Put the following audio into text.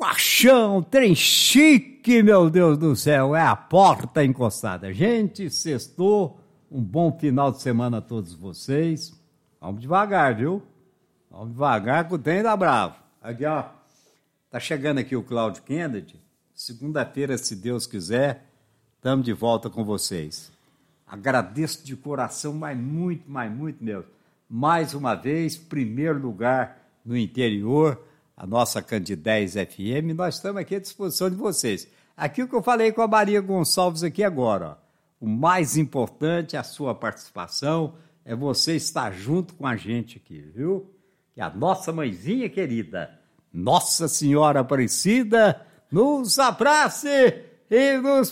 machão, trem chique, meu Deus do céu, é a porta encostada. Gente, sextou, um bom final de semana a todos vocês. Vamos devagar, viu? Vamos devagar que o trem tá bravo. Aqui, ó, tá chegando aqui o Cláudio Kennedy. Segunda-feira, se Deus quiser, estamos de volta com vocês. Agradeço de coração, mas muito mesmo. Mais uma vez, primeiro lugar no interior, a nossa Candidez FM, nós estamos aqui à disposição de vocês. Aqui o que eu falei com a Maria Gonçalves aqui agora, ó. O mais importante é a sua participação, é você estar junto com a gente aqui, viu? Que a nossa mãezinha querida, Nossa Senhora Aparecida, nos abrace e nos